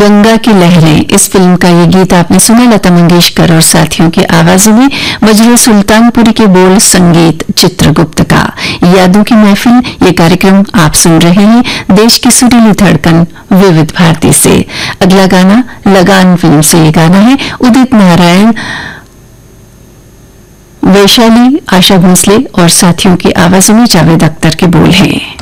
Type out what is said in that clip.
गंगा की लहरें, इस फिल्म का ये गीत आपने सुना, लता मंगेशकर और साथियों की आवाजों में। मजरू सुल्तानपुरी के बोल, संगीत चित्रगुप्त का। यादों की महफिल, ये कार्यक्रम आप सुन रहे हैं देश की सुरीली धड़कन विविध भारती से। अगला गाना लगान फिल्म से ये गाना है। उदित नारायण, वैशाली, आशा भोसले और साथियों की आवाजों में जावेद अख्तर के बोल हैं।